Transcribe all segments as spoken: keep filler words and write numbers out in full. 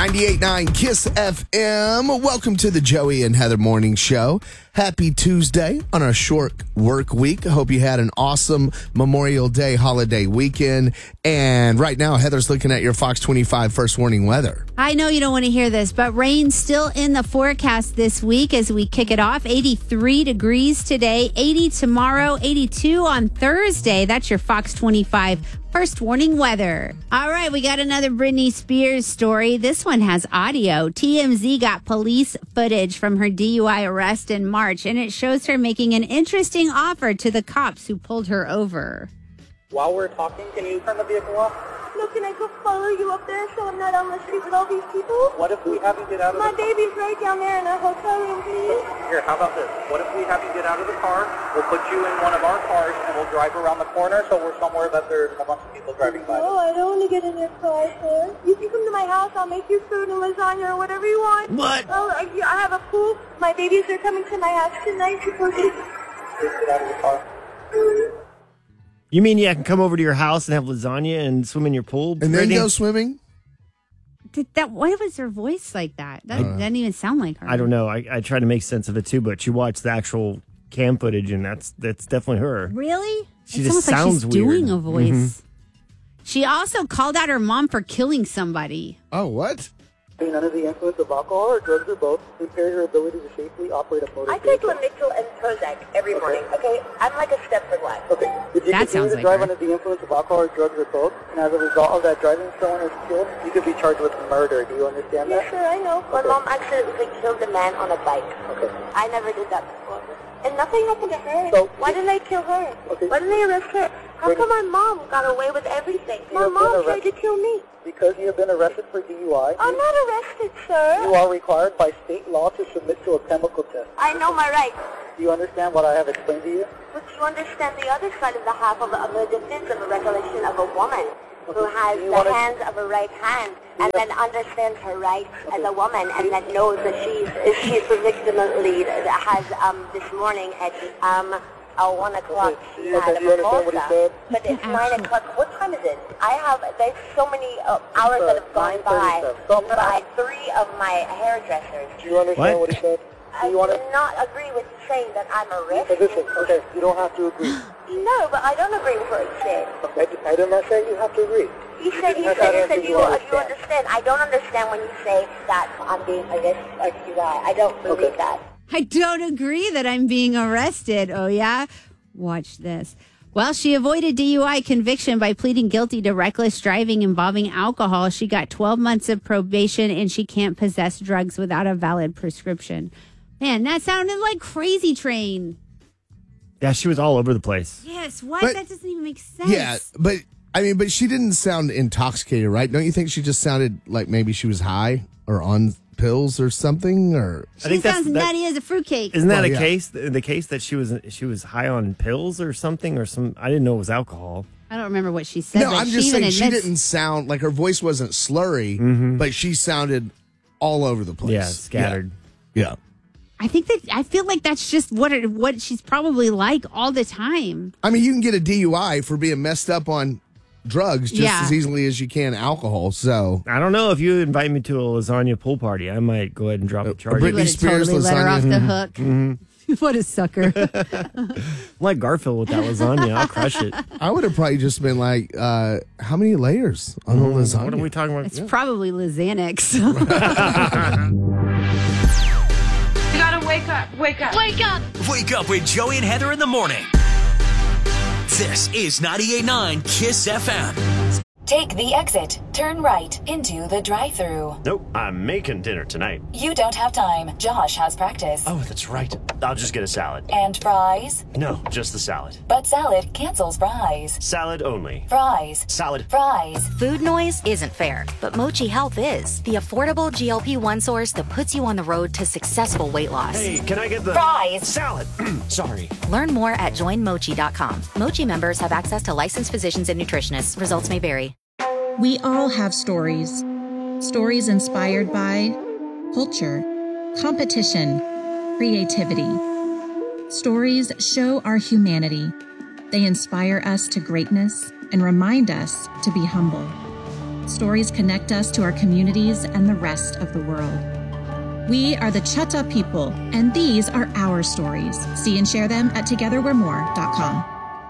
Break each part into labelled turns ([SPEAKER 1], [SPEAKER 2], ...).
[SPEAKER 1] ninety-eight point nine KISS F M. Welcome to the Joey and Heather Morning Show. Happy Tuesday on our short work week. I hope you had an awesome Memorial Day holiday weekend. And right now, Heather's looking at your Fox twenty-five first warning weather.
[SPEAKER 2] I know you don't want to hear this, but rain's still in the forecast this week as we kick it off. eighty-three degrees today, eighty tomorrow, eighty-two on Thursday. That's your Fox twenty-five first warning weather. All right, we got another Britney Spears story. This one has audio. T M Z got police footage from her D U I arrest in March, and it shows her making an interesting offer to the cops who pulled her over.
[SPEAKER 3] While we're talking, can you turn the vehicle off?
[SPEAKER 4] No, can I go follow you up there so I'm not on the street with all these people?
[SPEAKER 3] What if we have you get out of
[SPEAKER 4] My
[SPEAKER 3] the
[SPEAKER 4] baby's right down there in a hotel room, please.
[SPEAKER 3] Here, how about this? What if we have you get out of the car? We'll put you in one of our cars and we'll drive around the corner so we're somewhere that there's a bunch of people driving by.
[SPEAKER 4] No, I don't want to get in your car, sir. You can come to my house. I'll make you food and lasagna or whatever you want.
[SPEAKER 1] What?
[SPEAKER 4] Oh, I I have a pool. My babies are coming to my house tonight. Supposed to...
[SPEAKER 3] Please get out of the car.
[SPEAKER 5] You mean yeah, I can come over to your house and have lasagna and swim in your pool?
[SPEAKER 1] And then
[SPEAKER 5] Brittany?
[SPEAKER 1] go swimming?
[SPEAKER 2] Did that? Why was her voice like that? That uh, doesn't even sound like her.
[SPEAKER 5] I don't know. I, I try to make sense of it too, but you watch the actual cam footage and that's that's definitely her.
[SPEAKER 2] Really?
[SPEAKER 5] She
[SPEAKER 2] it's
[SPEAKER 5] just
[SPEAKER 2] almost like
[SPEAKER 5] sounds
[SPEAKER 2] she's
[SPEAKER 5] weird.
[SPEAKER 2] doing a voice.
[SPEAKER 5] Mm-hmm.
[SPEAKER 2] She also called out her mom for killing somebody.
[SPEAKER 1] Oh, what?
[SPEAKER 3] Being under the influence of alcohol or drugs or both impairs your ability to safely operate a motor
[SPEAKER 4] I take Lamictal and Prozac every morning, okay? I'm like a Stepford wife.
[SPEAKER 3] Okay. If you
[SPEAKER 2] That
[SPEAKER 3] continue
[SPEAKER 2] sounds
[SPEAKER 3] to
[SPEAKER 2] like
[SPEAKER 3] drive
[SPEAKER 2] her.
[SPEAKER 3] under the influence of alcohol or drugs or both, and as a result of that driving someone is killed, you could be charged with murder. Do you understand
[SPEAKER 4] Yes,
[SPEAKER 3] that?
[SPEAKER 4] sir, I know. My
[SPEAKER 3] Okay.
[SPEAKER 4] mom accidentally killed a man on a bike.
[SPEAKER 3] Okay.
[SPEAKER 4] I never did that before. And nothing happened to her.
[SPEAKER 3] So-
[SPEAKER 4] Why didn't they kill her?
[SPEAKER 3] Okay.
[SPEAKER 4] Why didn't they arrest her? How
[SPEAKER 3] Brittany-
[SPEAKER 4] come my mom got away with everything?
[SPEAKER 3] You
[SPEAKER 4] My
[SPEAKER 3] have been
[SPEAKER 4] mom tried to
[SPEAKER 3] arrested-
[SPEAKER 4] kill me.
[SPEAKER 3] Because you have been arrested for D U I,
[SPEAKER 4] I'm not arrested, sir.
[SPEAKER 3] you are required by state law to submit to a chemical test.
[SPEAKER 4] I know my rights.
[SPEAKER 3] Do you understand what I have explained to you?
[SPEAKER 4] But you understand the other side of the half of, of the defense of a recollection of a woman who has
[SPEAKER 3] Do you
[SPEAKER 4] the
[SPEAKER 3] wanna-
[SPEAKER 4] hands of a right hand and
[SPEAKER 3] Yeah.
[SPEAKER 4] then understands her rights as a woman and that knows that she's she's the victim of lead that has um this morning at um uh, one o'clock she
[SPEAKER 3] Okay,
[SPEAKER 4] had
[SPEAKER 3] do
[SPEAKER 4] a
[SPEAKER 3] you understand what he
[SPEAKER 4] mimosa.
[SPEAKER 3] said?
[SPEAKER 4] But it's nine o'clock. What time is it? I have there's so many uh, hours that have gone by
[SPEAKER 3] So-
[SPEAKER 4] by three of my hairdressers.
[SPEAKER 3] Do you understand
[SPEAKER 5] What?
[SPEAKER 3] what, he said?
[SPEAKER 4] I
[SPEAKER 3] Do you want
[SPEAKER 4] do
[SPEAKER 3] to...
[SPEAKER 4] not agree with you saying that I'm a risk.
[SPEAKER 3] Listen, okay, you don't have to agree.
[SPEAKER 4] No, but I don't agree with what you said.
[SPEAKER 3] I, I did not say you have to agree.
[SPEAKER 4] You said, you
[SPEAKER 3] That's
[SPEAKER 4] said,
[SPEAKER 3] not
[SPEAKER 4] you said
[SPEAKER 3] anything
[SPEAKER 4] you,
[SPEAKER 3] you
[SPEAKER 4] you
[SPEAKER 3] understand.
[SPEAKER 4] understand. I don't understand when you say that I'm being arrested or D U I. I don't believe
[SPEAKER 3] Okay.
[SPEAKER 4] that.
[SPEAKER 2] I don't agree that I'm being arrested. Oh, yeah? Watch this. Well, she avoided D U I conviction by pleading guilty to reckless driving involving alcohol. She got twelve months of probation, and she can't possess drugs without a valid prescription. Man, that sounded like Crazy Train.
[SPEAKER 5] Yeah, she was all over the place.
[SPEAKER 2] Yes, what?
[SPEAKER 1] But-
[SPEAKER 2] that doesn't even make sense.
[SPEAKER 1] Yeah, but I mean, but she didn't sound intoxicated, right? Don't you think she just sounded like maybe she was high or on pills or something? Or
[SPEAKER 2] She
[SPEAKER 5] I think that's
[SPEAKER 2] sounds
[SPEAKER 5] that,
[SPEAKER 2] nutty as a fruitcake.
[SPEAKER 5] isn't that
[SPEAKER 1] Well,
[SPEAKER 5] a
[SPEAKER 1] yeah.
[SPEAKER 5] case? The, the case that she was she was high on pills or something or some. I didn't know it was alcohol.
[SPEAKER 2] I don't remember what she said.
[SPEAKER 1] no,
[SPEAKER 2] but
[SPEAKER 1] I'm
[SPEAKER 2] she
[SPEAKER 1] just
[SPEAKER 2] even
[SPEAKER 1] saying she
[SPEAKER 2] admits-
[SPEAKER 1] didn't sound like her voice wasn't slurry,
[SPEAKER 5] Mm-hmm.
[SPEAKER 1] but she sounded all over the place.
[SPEAKER 5] Yeah, scattered.
[SPEAKER 1] Yeah. yeah.
[SPEAKER 2] I think that I feel like that's just what it, what she's probably like all the time.
[SPEAKER 1] I mean, you can get a D U I for being messed up on drugs just
[SPEAKER 2] Yeah.
[SPEAKER 1] as easily as you can alcohol. So
[SPEAKER 5] I don't know if you invite me to a lasagna pool party, I might go ahead and drop a charge.
[SPEAKER 1] Britney
[SPEAKER 2] You would have
[SPEAKER 1] Spears
[SPEAKER 2] totally let her
[SPEAKER 1] lasagna.
[SPEAKER 2] off the hook.
[SPEAKER 5] Mm-hmm.
[SPEAKER 2] What a sucker.
[SPEAKER 5] Like Garfield with that lasagna, I'll crush it.
[SPEAKER 1] I would have probably just been like, uh, how many layers on the lasagna?
[SPEAKER 5] What are we talking about?
[SPEAKER 2] It's probably Xanax.
[SPEAKER 6] You gotta wake up, wake up. Wake up!
[SPEAKER 7] Wake up with Joey and Heather in the morning. This is ninety-eight point nine KISS F M.
[SPEAKER 8] Take the exit. Turn right into the drive-thru.
[SPEAKER 9] Nope, I'm making dinner tonight.
[SPEAKER 8] You don't have time. Josh has practice.
[SPEAKER 9] Oh, that's right. I'll just get a salad.
[SPEAKER 8] And fries?
[SPEAKER 9] No, just the salad.
[SPEAKER 8] But salad cancels fries.
[SPEAKER 9] Salad only.
[SPEAKER 8] Fries.
[SPEAKER 9] Salad.
[SPEAKER 8] Fries.
[SPEAKER 10] Food noise isn't fair, but Mochi Health is. The affordable G L P one source that puts you on the road to successful weight loss.
[SPEAKER 9] Hey, can I get the...
[SPEAKER 8] Fries.
[SPEAKER 9] Salad. Sorry.
[SPEAKER 10] Learn more at join mochi dot com. Mochi members have access to licensed physicians and nutritionists. Results may vary.
[SPEAKER 11] We all have stories. Stories inspired by culture, competition, creativity. Stories show our humanity. They inspire us to greatness and remind us to be humble. Stories connect us to our communities and the rest of the world. We are the Chutta people, and these are our stories. See and share them at together we're more dot com.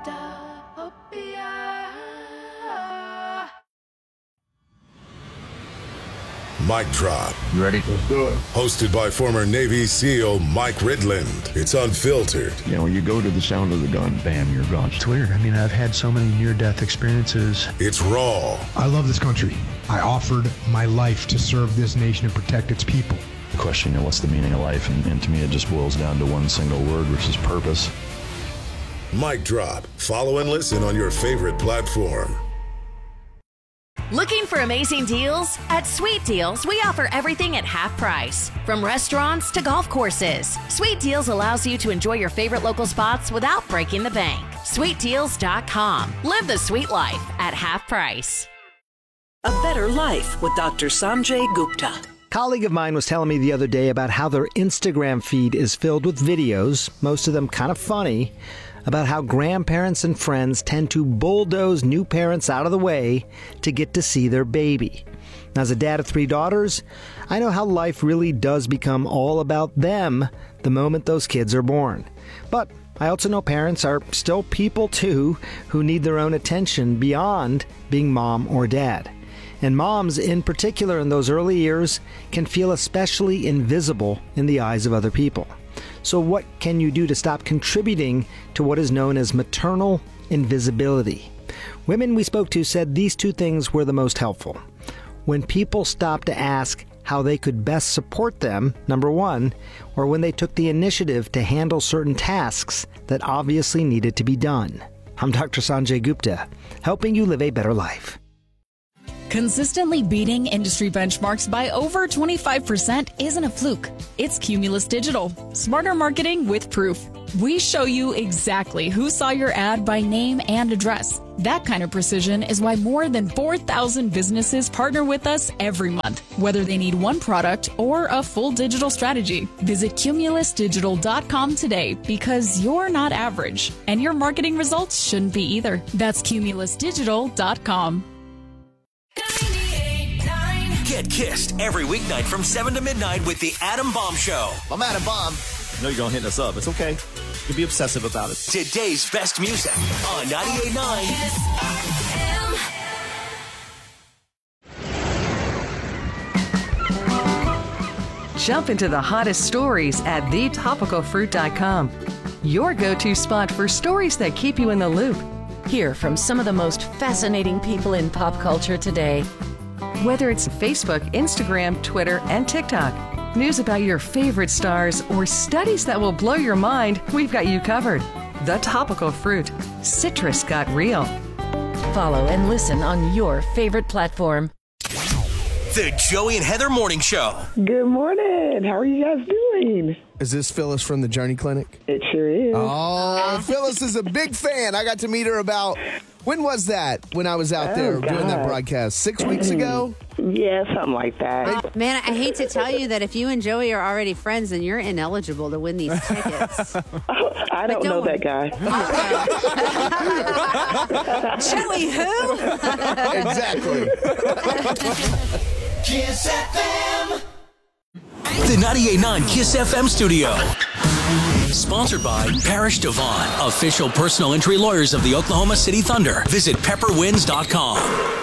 [SPEAKER 12] Mic Drop.
[SPEAKER 13] You ready? Let's do it.
[SPEAKER 12] Hosted by former Navy SEAL Mike Ridland. It's unfiltered.
[SPEAKER 13] You know, when you go to the sound of the gun, bam, you're gone.
[SPEAKER 14] It's weird. I mean, I've had so many near-death experiences.
[SPEAKER 12] It's raw.
[SPEAKER 15] I love this country. I offered my life to serve this nation and protect its people.
[SPEAKER 14] The question, you know, what's the meaning of life? And, and to me, it just boils down to one single word, which is purpose.
[SPEAKER 12] Mic Drop. Follow and listen on your favorite platform.
[SPEAKER 16] Looking for amazing deals? At Sweet Deals, we offer everything at half price. From restaurants to golf courses, Sweet Deals allows you to enjoy your favorite local spots without breaking the bank. sweet deals dot com. Live the sweet life at half price.
[SPEAKER 17] A better life with Doctor Sanjay Gupta.
[SPEAKER 18] Colleague of mine was telling me the other day about how their Instagram feed is filled with videos, most of them kind of funny, about how grandparents and friends tend to bulldoze new parents out of the way to get to see their baby. As a dad of three daughters, I know how life really does become all about them the moment those kids are born. But I also know parents are still people too who need their own attention beyond being mom or dad. And moms, in particular in those early years, can feel especially invisible in the eyes of other people. So what can you do to stop contributing to what is known as maternal invisibility? Women we spoke to said these two things were the most helpful. When people stopped to ask how they could best support them, number one, or when they took the initiative to handle certain tasks that obviously needed to be done. I'm Doctor Sanjay Gupta, helping you live a better life.
[SPEAKER 19] Consistently beating industry benchmarks by over twenty-five percent isn't a fluke. It's Cumulus Digital. Smarter marketing with proof. We show you exactly who saw your ad by name and address. That kind of precision is why more than four thousand businesses partner with us every month, whether they need one product or a full digital strategy. Visit cumulus digital dot com today because you're not average, and your marketing results shouldn't be either. That's cumulus digital dot com.
[SPEAKER 7] Get kissed every weeknight from seven to midnight with the Adam Bomb Show.
[SPEAKER 5] I'm Adam Bomb. I know you're going to hit us up. It's okay. You can be obsessive about it.
[SPEAKER 7] Today's best music on ninety-eight point nine.
[SPEAKER 20] Jump into the hottest stories at the topical fruit dot com. Your go-to spot for stories that keep you in the loop.
[SPEAKER 21] Hear from some of the most fascinating people in pop culture today.
[SPEAKER 20] Whether it's Facebook, Instagram, Twitter, and TikTok, news about your favorite stars, or studies that will blow your mind, we've got you covered. The Topical Fruit. Citrus got real.
[SPEAKER 21] Follow and listen on your favorite platform.
[SPEAKER 7] The Joey and Heather Morning Show.
[SPEAKER 22] Good morning. How are you guys doing?
[SPEAKER 1] Is this Phyllis from the Journey Clinic?
[SPEAKER 22] It sure is.
[SPEAKER 1] Oh, Phyllis is a big fan. I got to meet her about, when was that? When I was out
[SPEAKER 22] Oh,
[SPEAKER 1] there
[SPEAKER 22] God.
[SPEAKER 1] doing that broadcast? Six weeks ago?
[SPEAKER 22] Yeah, something like that.
[SPEAKER 2] Oh, man, I hate to tell you that if you and Joey are already friends, then you're ineligible to win these tickets.
[SPEAKER 22] I don't,
[SPEAKER 2] don't
[SPEAKER 22] know
[SPEAKER 2] worry.
[SPEAKER 22] that guy.
[SPEAKER 2] Joey who?
[SPEAKER 1] Exactly.
[SPEAKER 7] Kiss F M. The ninety-eight point nine Kiss F M studio. Sponsored by Parrish Devon, official personal injury lawyers of the Oklahoma City Thunder. Visit pepper wins dot com.